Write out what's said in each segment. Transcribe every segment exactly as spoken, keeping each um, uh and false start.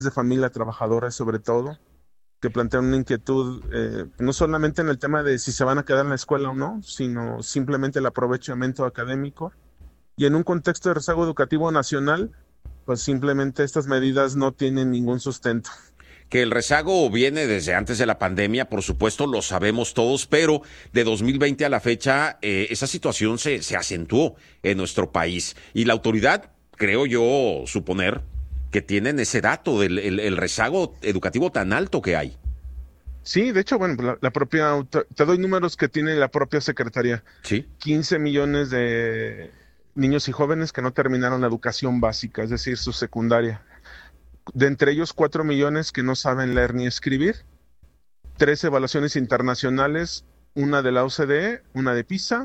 de familia trabajadoras sobre todo, que plantean una inquietud eh, no solamente en el tema de si se van a quedar en la escuela o no, sino simplemente el aprovechamiento académico. Y en un contexto de rezago educativo nacional, pues simplemente estas medidas no tienen ningún sustento. Que el rezago viene desde antes de la pandemia, por supuesto, lo sabemos todos, pero de dos mil veinte a la fecha, eh, esa situación se, se acentuó en nuestro país. Y la autoridad, creo yo suponer, que tienen ese dato del el, el rezago educativo tan alto que hay. Sí, de hecho, bueno, la, la propia, auto- te doy números que tiene la propia Secretaría. Sí, quince millones de niños y jóvenes que no terminaron la educación básica, es decir, su secundaria. De entre ellos, cuatro millones que no saben leer ni escribir, tres evaluaciones internacionales, una de la O C D E, una de PISA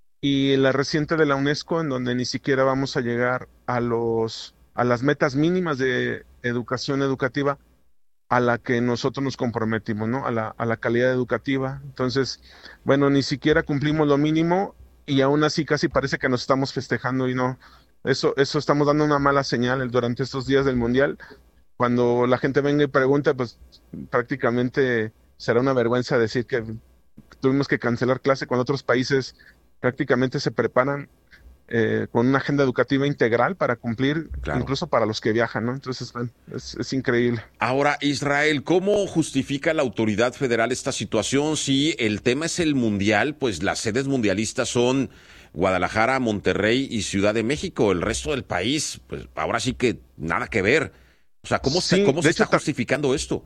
y la reciente de la UNESCO, en donde ni siquiera vamos a llegar a los, a las metas mínimas de educación educativa a la que nosotros nos comprometimos, ¿no? A la, a la calidad educativa. Entonces, bueno, ni siquiera cumplimos lo mínimo y aún así casi parece que nos estamos festejando y no. Eso, eso estamos dando una mala señal durante estos días del Mundial. Cuando la gente venga y pregunta, pues prácticamente será una vergüenza decir que tuvimos que cancelar clase cuando otros países prácticamente se preparan eh, con una agenda educativa integral para cumplir, claro. incluso para los que viajan, ¿no? Entonces, bueno, es, es increíble. Ahora, Israel, ¿cómo justifica la autoridad federal esta situación? Si el tema es el mundial, pues las sedes mundialistas son Guadalajara, Monterrey y Ciudad de México. El resto del país, pues ahora sí que nada que ver. O sea, ¿cómo se, Sí, cómo de se hecho, está ta- justificando esto?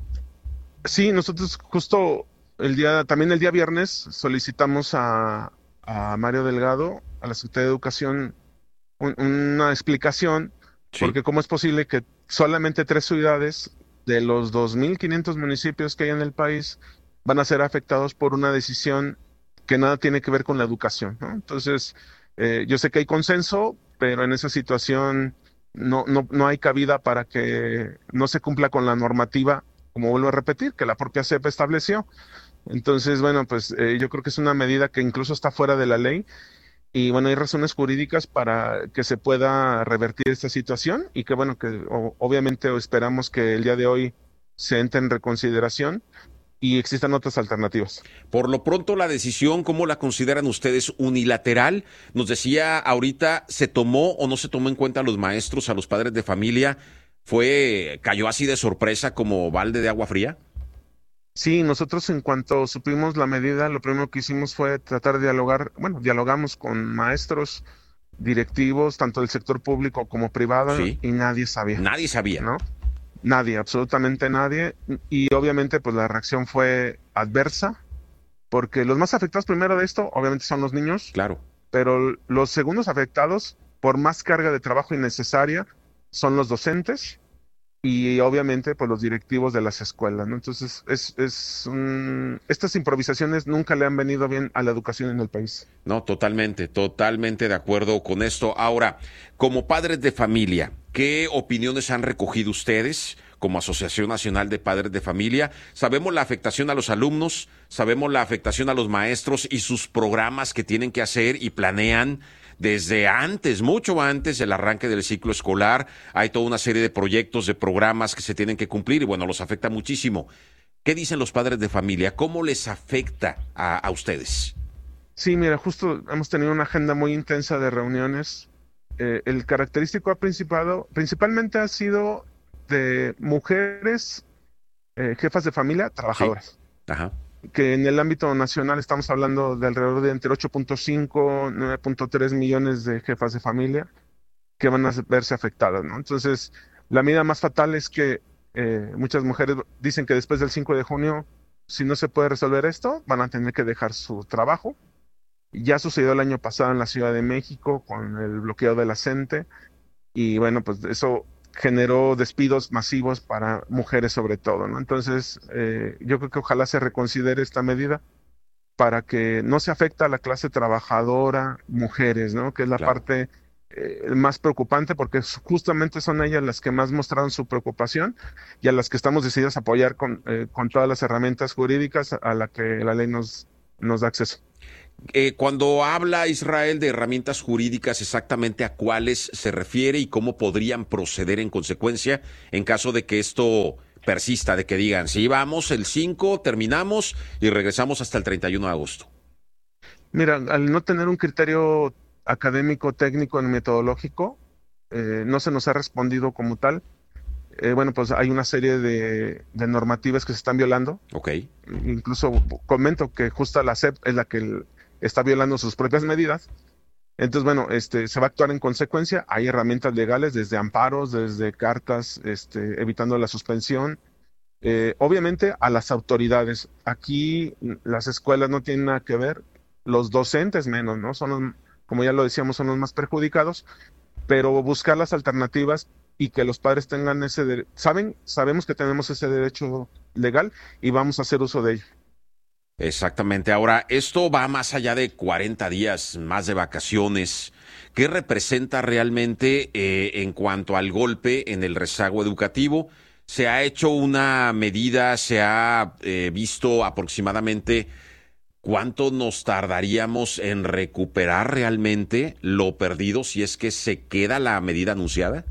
sí, nosotros justo el día, también el día viernes solicitamos a, a Mario Delgado, a la Secretaría de Educación, un- una explicación, Sí. porque cómo es posible que solamente tres ciudades de los dos mil quinientos municipios que hay en el país van a ser afectados por una decisión que nada tiene que ver con la educación, ¿no? Entonces, eh, yo sé que hay consenso, pero en esa situación no, no, no hay cabida para que no se cumpla con la normativa, como vuelvo a repetir, que la propia C E P estableció. Entonces, bueno, pues eh, yo creo que es una medida que incluso está fuera de la ley y bueno, hay razones jurídicas para que se pueda revertir esta situación y que bueno, que o- obviamente esperamos que el día de hoy se entre en reconsideración y existan otras alternativas. Por lo pronto, la decisión, ¿cómo la consideran ustedes? ¿Unilateral? Nos decía ahorita, ¿se tomó o no se tomó en cuenta a los maestros, a los padres de familia? ¿Fue, cayó así de sorpresa como balde de agua fría? Sí, nosotros en cuanto supimos la medida, lo primero que hicimos fue tratar de dialogar, bueno, dialogamos con maestros, directivos, tanto del sector público como privado, Sí, y nadie sabía, nadie sabía. ¿no? Nadie, absolutamente nadie. Y obviamente pues la reacción fue adversa, porque los más afectados primero de esto, obviamente son los niños, Claro. pero los segundos afectados, por más carga de trabajo innecesaria, son los docentes y obviamente pues los directivos de las escuelas, ¿no? Entonces, es, es un- estas improvisaciones nunca le han venido bien a la educación en el país. No, totalmente, totalmente de acuerdo con esto. Ahora, como padres de familia, ¿qué opiniones han recogido ustedes como Asociación Nacional de Padres de Familia? Sabemos la afectación a los alumnos, sabemos la afectación a los maestros y sus programas que tienen que hacer y planean desde antes, mucho antes del arranque del ciclo escolar. Hay toda una serie de proyectos, de programas que se tienen que cumplir y bueno, los afecta muchísimo. ¿Qué dicen los padres de familia? ¿Cómo les afecta a, a ustedes? Sí, mira, justo hemos tenido una agenda muy intensa de reuniones. Eh, el característico ha principado, principalmente ha sido de mujeres, eh, jefas de familia, Sí, trabajadoras, ajá. que en el ámbito nacional estamos hablando de alrededor de entre ocho punto cinco, nueve punto tres millones de jefas de familia que van a verse afectadas, ¿no? Entonces, la medida más fatal es que eh, muchas mujeres dicen que después del cinco de junio, si no se puede resolver esto, van a tener que dejar su trabajo. Ya sucedió el año pasado en la Ciudad de México con el bloqueo de la CENTE y bueno, pues eso generó despidos masivos para mujeres sobre todo, ¿no? Entonces, eh, yo creo que ojalá se reconsidere esta medida para que no se afecte a la clase trabajadora, mujeres, ¿no? Que es la Claro. parte eh, más preocupante porque es- justamente son ellas las que más mostraron su preocupación y a las que estamos decididos a apoyar con, eh, con todas las herramientas jurídicas a la que la ley nos, nos da acceso. Eh, cuando habla Israel de herramientas jurídicas, exactamente a cuáles se refiere y cómo podrían proceder en consecuencia en caso de que esto persista, de que digan, sí, vamos el cinco, terminamos y regresamos hasta el treinta y uno de agosto. Mira, al no tener un criterio académico, técnico, ni metodológico, eh, no se nos ha respondido como tal. Eh, bueno, pues hay una serie de, de normativas que se están violando. Ok. Incluso comento que justo la S E P es la que el- está violando sus propias medidas. Entonces, bueno, este, se va a actuar en consecuencia. Hay herramientas legales, desde amparos, desde cartas, este, evitando la suspensión. Eh, obviamente a las autoridades. Aquí mm, las escuelas no tienen nada que ver, los docentes menos, ¿no? Son los, como ya lo decíamos, son los más perjudicados, pero buscar las alternativas y que los padres tengan ese derecho. Saben, sabemos que tenemos ese derecho legal y vamos a hacer uso de ello. Exactamente. Ahora, esto va más allá de cuarenta días más de vacaciones. ¿Qué representa realmente eh, en cuanto al golpe en el rezago educativo? ¿Se ha hecho una medida, se ha eh, visto aproximadamente cuánto nos tardaríamos en recuperar realmente lo perdido si es que se queda la medida anunciada?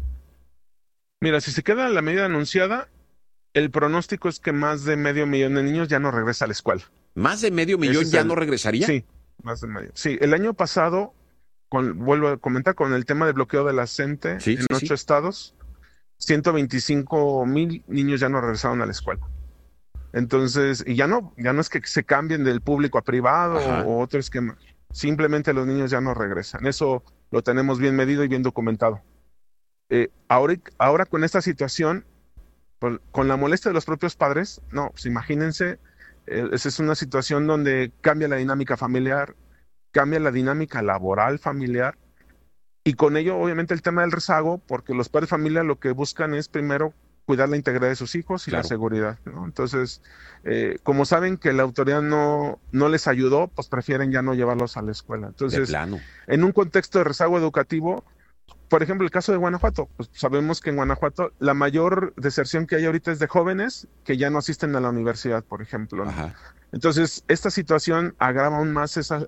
Mira, si se queda la medida anunciada, el pronóstico es que más de medio millón de niños ya no regresa a la escuela. ¿Más de medio Ese millón es ya el, no regresaría? sí, más de medio. Sí, el año pasado, con, vuelvo a comentar, con el tema de bloqueo de la S E N T E Sí, en sí, ocho sí. estados, ciento veinticinco mil niños ya no regresaron a la escuela. Entonces, y ya no, ya no es que se cambien del público a privado Ajá. o otro esquema. Simplemente los niños ya no regresan. Eso lo tenemos bien medido y bien documentado. Eh, ahora, ahora con esta situación, con, con la molestia de los propios padres, no, pues imagínense, eh, esa es una situación donde cambia la dinámica familiar, cambia la dinámica laboral familiar y con ello obviamente el tema del rezago, porque los padres de familia lo que buscan es primero cuidar la integridad de sus hijos y la Claro, seguridad, ¿no? Entonces, eh, como saben que la autoridad no, no les ayudó, pues prefieren ya no llevarlos a la escuela. de Entonces, plano. en un contexto de rezago educativo, por ejemplo, el caso de Guanajuato, pues sabemos que en Guanajuato la mayor deserción que hay ahorita es de jóvenes que ya no asisten a la universidad, por ejemplo, ¿no? Ajá. Entonces, esta situación agrava aún más esa,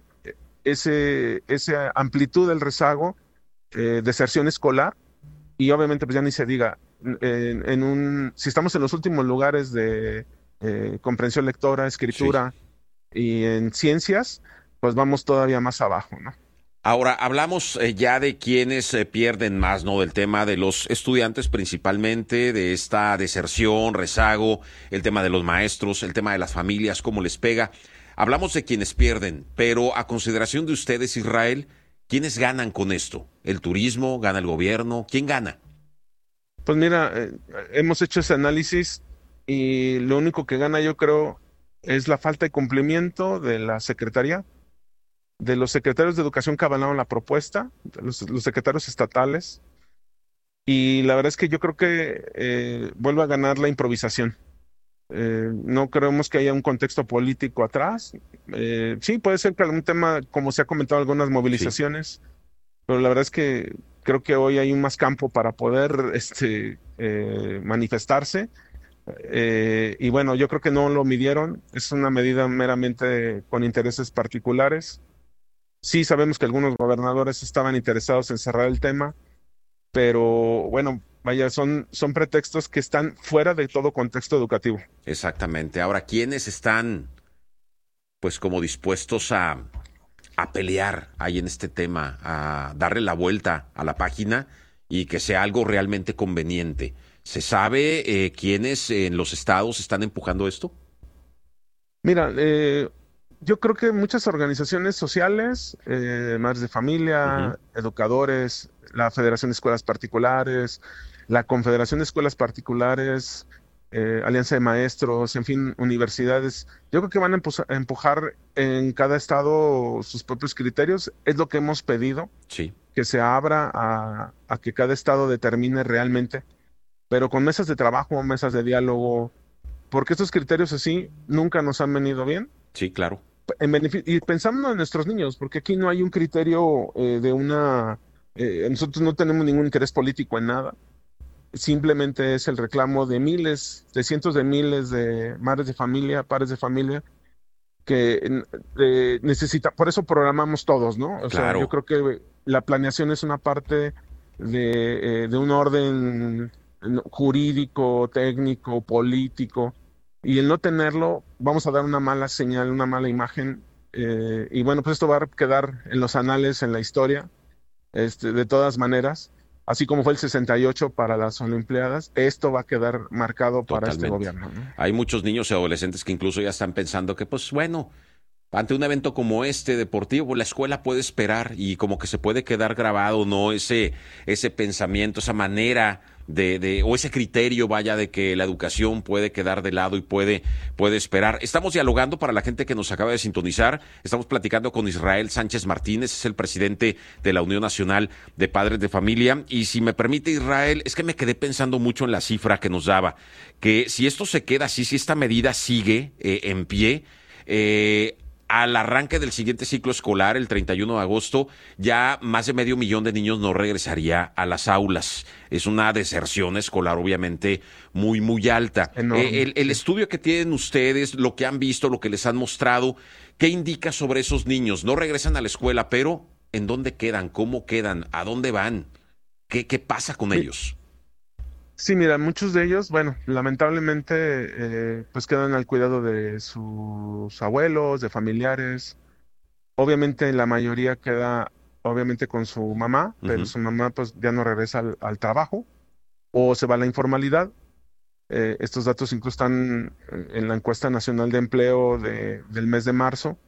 ese, esa amplitud del rezago, eh, deserción escolar, y obviamente pues ya ni se diga, en, en un, si estamos en los últimos lugares de eh, comprensión lectora, Sí. escritura y en ciencias, pues vamos todavía más abajo, ¿no? Ahora, hablamos eh, ya de quienes eh, pierden más, ¿no? Del tema de los estudiantes principalmente, de esta deserción, rezago, el tema de los maestros, el tema de las familias, cómo les pega. Hablamos de quienes pierden, pero a consideración de ustedes, Israel, ¿quiénes ganan con esto? ¿El turismo? ¿Gana el gobierno? ¿Quién gana? Pues mira, eh, hemos hecho ese análisis y lo único que gana yo creo es la falta de cumplimiento de la Secretaría, de los secretarios de Educación que avalaron la propuesta, de los, los secretarios estatales, y la verdad es que yo creo que eh, vuelve a ganar la improvisación. Eh, no creemos que haya un contexto político atrás. Eh, sí, puede ser que algún tema, como se ha comentado, algunas Sí. movilizaciones, pero la verdad es que creo que hoy hay un más campo para poder este, eh, manifestarse. Eh, y bueno, yo creo que no lo midieron. Es una medida meramente con intereses particulares. Sí, sabemos que algunos gobernadores estaban interesados en cerrar el tema, pero bueno, vaya, son, son pretextos que están fuera de todo contexto educativo. Exactamente. Ahora, ¿quiénes están, pues, como dispuestos a, a pelear ahí en este tema, a darle la vuelta a la página y que sea algo realmente conveniente? ¿Se sabe eh, quiénes en los estados están empujando esto? Mira, eh, yo creo que muchas organizaciones sociales, eh, madres de Ujú. familia, educadores, la Federación de Escuelas Particulares, la Confederación de Escuelas Particulares, eh, Alianza de Maestros, en fin, universidades, yo creo que van a empu- a empujar en cada estado sus propios criterios. Es lo que hemos pedido, Sí, que se abra a, a que cada estado determine realmente, pero con mesas de trabajo, mesas de diálogo, porque estos criterios así nunca nos han venido bien sí, claro. en beneficio, y pensando en nuestros niños, porque aquí no hay un criterio eh, de una, eh, nosotros no tenemos ningún interés político en nada, simplemente es el reclamo de miles, de cientos de miles de madres de familia, padres de familia, que eh, necesita, por eso programamos todos, ¿no? O sea, yo Claro. creo que la planeación es una parte de, eh, de un orden no, jurídico, técnico, político, y el no tenerlo, vamos a dar una mala señal, una mala imagen, eh, y bueno, pues esto va a quedar en los anales, en la historia, este, de todas maneras, así como fue el sesenta y ocho para las Olimpiadas, esto va a quedar marcado para este Totalmente. gobierno, ¿no? Hay muchos niños y adolescentes que incluso ya están pensando que, pues bueno, ante un evento como este deportivo, la escuela puede esperar y como que se puede quedar grabado, ¿no? Ese, ese pensamiento, esa manera de, de, o ese criterio, vaya, de que la educación puede quedar de lado y puede, puede esperar. Estamos dialogando para la gente que nos acaba de sintonizar. Estamos platicando con Israel Sánchez Martínez, es el presidente de la Unión Nacional de Padres de Familia. Y si me permite, Israel, es que me quedé pensando mucho en la cifra que nos daba, que si esto se queda así, si esta medida sigue eh, en pie, eh, al arranque del siguiente ciclo escolar, el treinta y uno de agosto, ya más de medio millón de niños no regresaría a las aulas. Es una deserción escolar, obviamente, muy, muy alta. Eh, Enorme, el, el sí. estudio que tienen ustedes, lo que han visto, lo que les han mostrado, ¿qué indica sobre esos niños? No regresan a la escuela, pero ¿en dónde quedan? ¿Cómo quedan? ¿A dónde van? ¿Qué, qué pasa con Mi- ellos? Sí, mira, muchos de ellos, bueno, lamentablemente, eh, pues quedan al cuidado de sus abuelos, de familiares. Obviamente la mayoría queda, obviamente, con su mamá, pero Ujú. su mamá pues ya no regresa al, al trabajo o se va a la informalidad. Eh, estos datos incluso están eh, en la encuesta nacional de empleo de- del mes de marzo,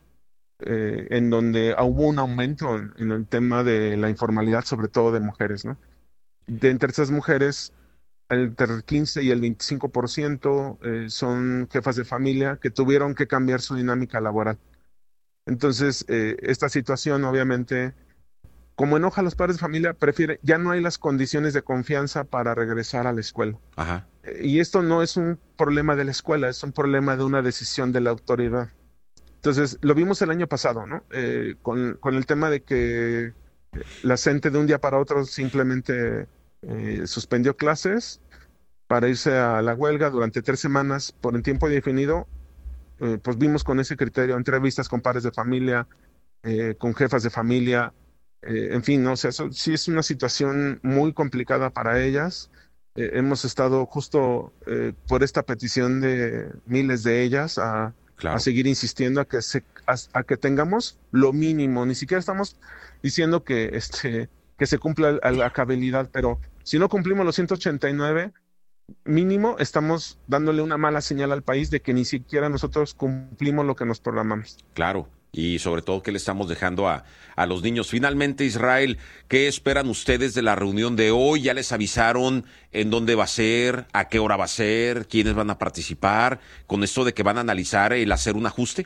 eh, en donde hubo un aumento en, en el tema de la informalidad, sobre todo de mujeres, ¿no? De entre esas mujeres entre el quince y el veinticinco por ciento eh, son jefas de familia que tuvieron que cambiar su dinámica laboral. Entonces, eh, esta situación, obviamente, como enoja a los padres de familia, prefiere, ya no hay las condiciones de confianza para regresar a la escuela. Ajá, Eh, y esto no es un problema de la escuela, es un problema de una decisión de la autoridad. Entonces, lo vimos el año pasado, ¿no? Eh, con, con el tema de que la CENTE de un día para otro simplemente eh, suspendió clases para irse a la huelga durante tres semanas por un tiempo indefinido. Eh, pues vimos con ese criterio entrevistas con padres de familia, eh, con jefas de familia, eh, en fin, ¿no? O sea, eso sí es una situación muy complicada para ellas. Eh, hemos estado justo eh, por esta petición de miles de ellas a, a claro. seguir insistiendo a que, se, a, a que tengamos lo mínimo. Ni siquiera estamos diciendo que, este, que se cumpla a la cabalidad, pero si no cumplimos los ciento ochenta y nueve mínimo estamos dándole una mala señal al país de que ni siquiera nosotros cumplimos lo que nos programamos. Claro, y sobre todo qué le estamos dejando a, a los niños. Finalmente, Israel, ¿qué esperan ustedes de la reunión de hoy? ¿Ya les avisaron en dónde va a ser, a qué hora va a ser, quiénes van a participar, con esto de que van a analizar el hacer un ajuste?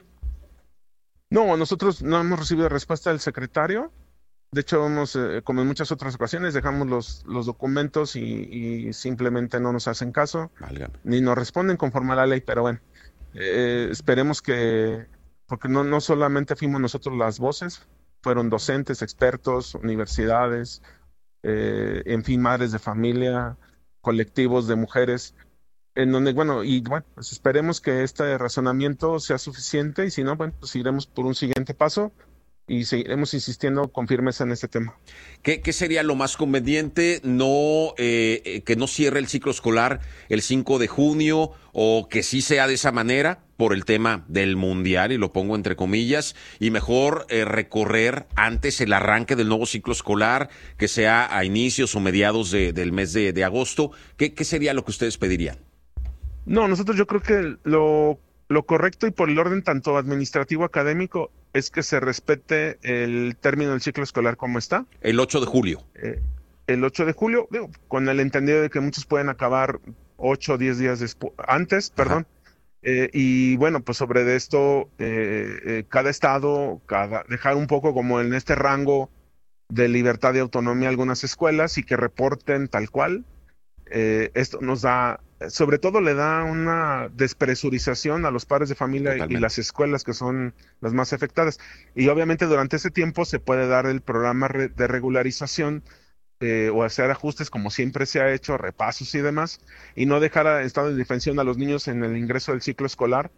No, nosotros no hemos recibido respuesta del secretario. De hecho, hemos, eh, como en muchas otras ocasiones, dejamos los, los documentos y, y simplemente no nos hacen caso, Válgame. ni nos responden conforme a la ley, pero bueno, eh, esperemos que, porque no, no solamente fuimos nosotros las voces, fueron docentes, expertos, universidades, eh, en fin, madres de familia, colectivos de mujeres, en donde, bueno, y bueno, pues esperemos que este razonamiento sea suficiente y si no, bueno, pues iremos por un siguiente paso y seguiremos insistiendo con firmeza en este tema. ¿Qué, qué sería lo más conveniente? No eh, eh, que no cierre el ciclo escolar el cinco de junio o que sí sea de esa manera por el tema del mundial, y lo pongo entre comillas, y mejor eh, recorrer antes el arranque del nuevo ciclo escolar, que sea a inicios o mediados de, del mes de, de agosto. ¿Qué, ¿Qué sería lo que ustedes pedirían? No, nosotros yo creo que lo, lo correcto y por el orden tanto administrativo académico es que se respete el término del ciclo escolar como está. El ocho de julio. Eh, el ocho de julio, digo, con el entendido de que muchos pueden acabar ocho o diez días despu- antes, Ajá, perdón. Eh, y bueno, pues sobre de esto, eh, eh, cada estado, cada, dejar un poco como en este rango de libertad y autonomía algunas escuelas y que reporten tal cual. Eh, esto nos da, sobre todo le da una despresurización a los padres de familia y las totalmente. escuelas que son las más afectadas. Y obviamente durante ese tiempo se puede dar el programa re- de regularización, eh, o hacer ajustes como siempre se ha hecho, repasos y demás, y no dejar a estado de indefensión a los niños en el ingreso del ciclo escolar,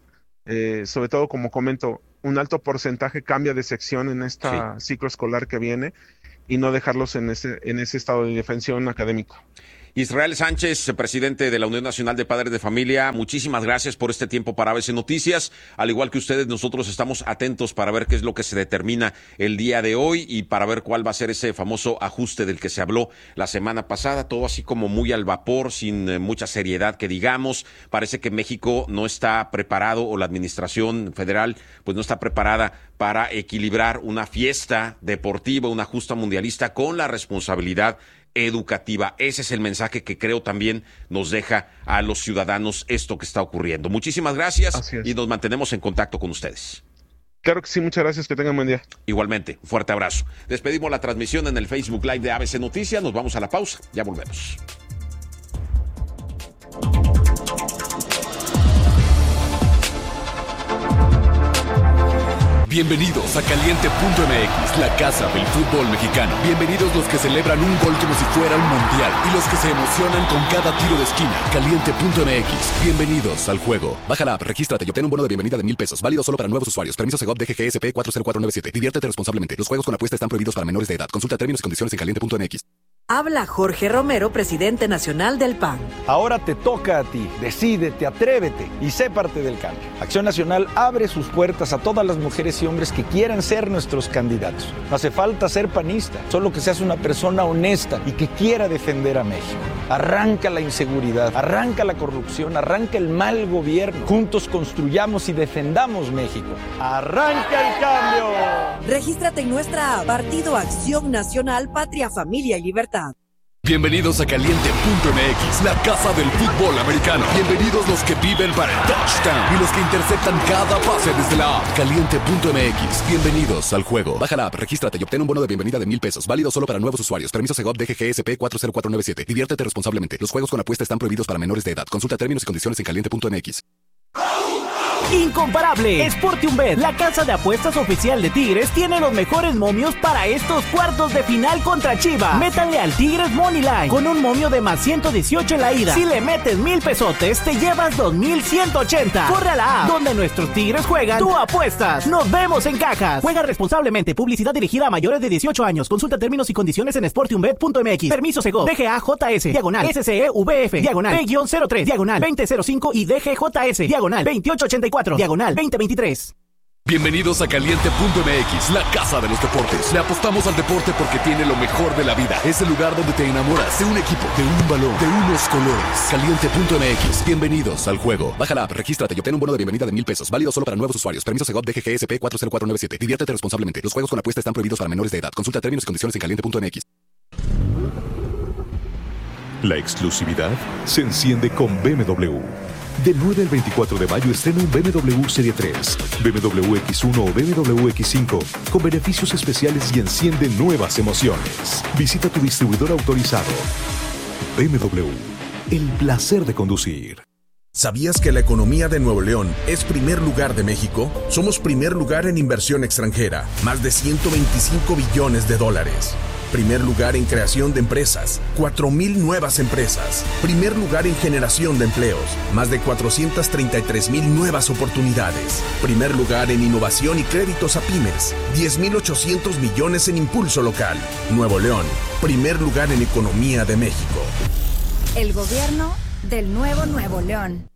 eh, sobre todo, como comento, un alto porcentaje cambia de sección en este sí. ciclo escolar que viene, y no dejarlos en ese, en ese estado de indefensión académico. Israel Sánchez, presidente de la Unión Nacional de Padres de Familia, muchísimas gracias por este tiempo para A B C Noticias. Al igual que ustedes, nosotros estamos atentos para ver qué es lo que se determina el día de hoy y para ver cuál va a ser ese famoso ajuste del que se habló la semana pasada. Todo así como muy al vapor, sin eh, mucha seriedad que digamos. Parece que México no está preparado, o la administración federal pues no está preparada para equilibrar una fiesta deportiva, una justa mundialista con la responsabilidad educativa. Ese es el mensaje que creo también nos deja a los ciudadanos esto que está ocurriendo. Muchísimas gracias y nos mantenemos en contacto con ustedes. Claro que sí, muchas gracias, que tengan buen día. Igualmente, un fuerte abrazo. Despedimos la transmisión en el Facebook Live de A B C Noticias, nos vamos a la pausa, ya volvemos. Bienvenidos a Caliente punto M X, la casa del fútbol mexicano. Bienvenidos los que celebran un gol como si fuera un mundial y los que se emocionan con cada tiro de esquina. Caliente punto M X, bienvenidos al juego. Baja la app, regístrate y obtén un bono de bienvenida de mil pesos, válido solo para nuevos usuarios. Permiso Segov D G G S P cuatro cero cuatro nueve siete. Diviértete responsablemente. Los juegos con apuesta están prohibidos para menores de edad. Consulta términos y condiciones en caliente punto M X. Habla Jorge Romero, presidente nacional del P A N. Ahora te toca a ti. Decídete, atrévete y sé parte del cambio. Acción Nacional abre sus puertas a todas las mujeres y hombres que quieran ser nuestros candidatos. No hace falta ser panista, solo que seas una persona honesta y que quiera defender a México. Arranca la inseguridad, arranca la corrupción, arranca el mal gobierno. Juntos construyamos y defendamos México. ¡Arranca el cambio! Regístrate en nuestra app, Partido Acción Nacional, Patria, Familia y Libertad. Bienvenidos a Caliente punto M X, la casa del fútbol americano. Bienvenidos los que viven para el touchdown y los que interceptan cada pase desde la app. Caliente punto M X, bienvenidos al juego. Baja la app, regístrate y obtén un bono de bienvenida de mil pesos, válido solo para nuevos usuarios. Permiso Segov D G G S P cuatro cero cuatro nueve siete. Diviértete responsablemente. Los juegos con apuesta están prohibidos para menores de edad. Consulta términos y condiciones en caliente punto M X. Incomparable. Sportiumbet, la casa de apuestas oficial de Tigres, tiene los mejores momios para estos cuartos de final contra Chivas. Métanle al Tigres Moneyline con un momio de más ciento dieciocho en la ida. Si le metes mil pesotes, te llevas dos mil ciento ochenta. Corre a la app, donde nuestros Tigres juegan, tú apuestas. Nos vemos en cajas. Juega responsablemente. Publicidad dirigida a mayores de dieciocho años. Consulta términos y condiciones en sportiumbet punto M X. Permiso Segov. D G A J S. Diagonal. S C E V F. Diagonal. P cero tres. Diagonal. veinte cero cinco y D G J S. Diagonal. veintiocho ochenta y cuatro. Diagonal veinte veintitrés. Bienvenidos a Caliente punto M X, la casa de los deportes. Le apostamos al deporte porque tiene lo mejor de la vida. Es el lugar donde te enamoras de un equipo, de un balón, de unos colores. Caliente punto M X, bienvenidos al juego. Baja la app, regístrate y obtén un bono de bienvenida de mil pesos, válido solo para nuevos usuarios. Permiso Segov D G G S P cuatro cero cuatro nueve siete. Diviértete responsablemente. Los juegos con apuesta están prohibidos para menores de edad. Consulta términos y condiciones en caliente punto M X. La exclusividad se enciende con B M W. Del nueve al veinticuatro de mayo estrena un B M W Serie tres, B M W X uno o B M W X cinco con beneficios especiales y enciende nuevas emociones. Visita tu distribuidor autorizado. B M W, el placer de conducir. ¿Sabías que la economía de Nuevo León es primer lugar de México? Somos primer lugar en inversión extranjera, más de ciento veinticinco billones de dólares. Primer lugar en creación de empresas, cuatro mil nuevas empresas. Primer lugar en generación de empleos, más de cuatrocientas treinta y tres mil nuevas oportunidades. Primer lugar en innovación y créditos a pymes, diez mil ochocientos millones en impulso local. Nuevo León, primer lugar en economía de México. El gobierno del nuevo Nuevo León.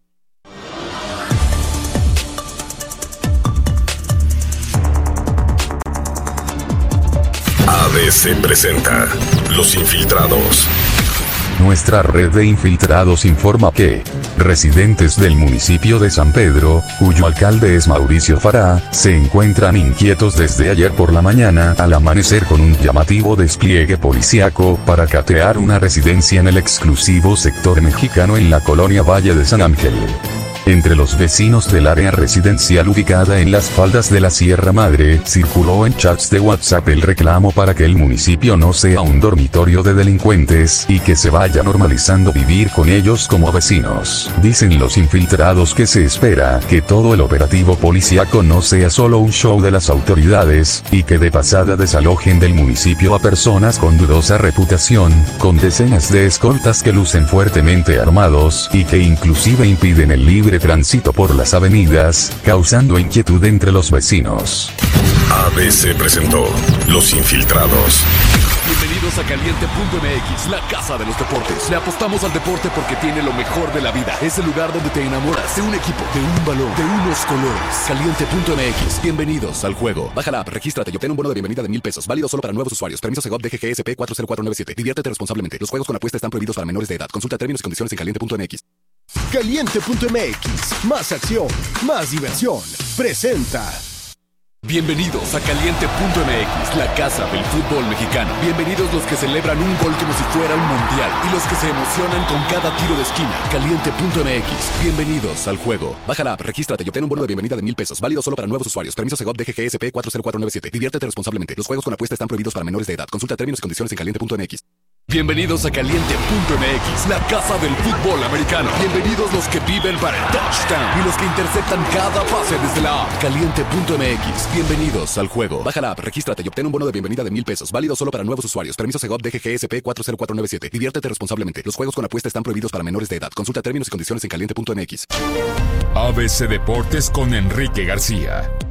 A B C presenta Los Infiltrados. Nuestra red de infiltrados informa que residentes del municipio de San Pedro, cuyo alcalde es Mauricio Farah, se encuentran inquietos desde ayer por la mañana al amanecer con un llamativo despliegue policíaco para catear una residencia en el exclusivo sector mexicano en la colonia Valle de San Ángel. Entre los vecinos del área residencial ubicada en las faldas de la Sierra Madre, circuló en chats de WhatsApp el reclamo para que el municipio no sea un dormitorio de delincuentes y que se vaya normalizando vivir con ellos como vecinos. Dicen los infiltrados que se espera que todo el operativo policíaco no sea solo un show de las autoridades, y que de pasada desalojen del municipio a personas con dudosa reputación, con decenas de escoltas que lucen fuertemente armados y que inclusive impiden el libre que transitó por las avenidas, causando inquietud entre los vecinos. A B C presentó Los Infiltrados. Bienvenidos a Caliente punto M X, la casa de los deportes. Le apostamos al deporte porque tiene lo mejor de la vida. Es el lugar donde te enamoras de un equipo, de un balón, de unos colores. Caliente punto M X, bienvenidos al juego. Baja la app, regístrate y obtén un bono de bienvenida de mil pesos. Válido solo para nuevos usuarios. Permiso Segov D G G S P cuatro cero cuatro nueve siete. Diviértete responsablemente. Los juegos con apuesta están prohibidos para menores de edad. Consulta términos y condiciones en caliente punto M X. Caliente punto M X, más acción, más diversión. Presenta. Bienvenidos a Caliente punto M X, la casa del fútbol mexicano. Bienvenidos los que celebran un gol como si fuera un mundial y los que se emocionan con cada tiro de esquina. Caliente punto M X, bienvenidos al juego. Baja la app, regístrate y obtén un bono de bienvenida de mil pesos. Válido solo para nuevos usuarios. Permiso Segov D G G S P cuatro cero cuatro nueve siete. Diviértete responsablemente. Los juegos con apuesta están prohibidos para menores de edad. Consulta términos y condiciones en caliente punto M X. Bienvenidos a Caliente punto M X, la casa del fútbol americano. Bienvenidos los que viven para el touchdown y los que interceptan cada pase desde la app. Caliente punto M X, bienvenidos al juego. Baja la app, regístrate y obtén un bono de bienvenida de mil pesos. Válido solo para nuevos usuarios. Permiso Segov D G G S P cuatro cero cuatro nueve siete. Diviértete responsablemente. Los juegos con apuesta están prohibidos para menores de edad. Consulta términos y condiciones en caliente punto M X. A B C Deportes con Enrique García.